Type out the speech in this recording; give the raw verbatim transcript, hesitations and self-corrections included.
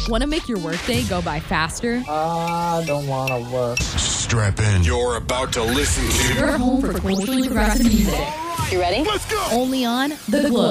Want to make your workday go by faster? I don't want to work. Strap in. You're about to listen to Your home for culturally progressive music. You ready? Let's go! Only on The Glow.